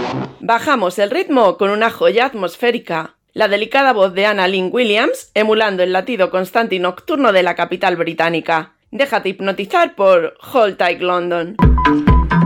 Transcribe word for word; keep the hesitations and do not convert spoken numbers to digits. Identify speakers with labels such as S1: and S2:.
S1: Bajamos el ritmo con una joya atmosférica, la delicada voz de Anna Lynn Williams, emulando el latido constante y nocturno de la capital británica. Déjate hipnotizar por Hold Tight London.